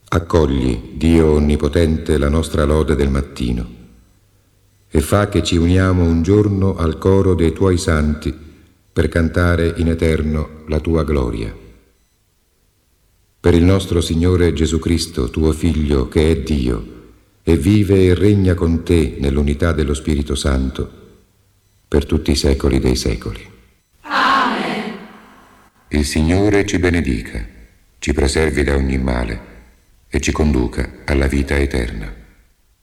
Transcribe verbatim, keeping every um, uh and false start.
Accogli, Dio Onnipotente, la nostra lode del mattino e fa che ci uniamo un giorno al coro dei Tuoi santi per cantare in eterno la Tua gloria. Per il nostro Signore Gesù Cristo, Tuo Figlio, che è Dio, e vive e regna con Te nell'unità dello Spirito Santo, per tutti i secoli dei secoli. Amen. Il Signore ci benedica, ci preservi da ogni male e ci conduca alla vita eterna.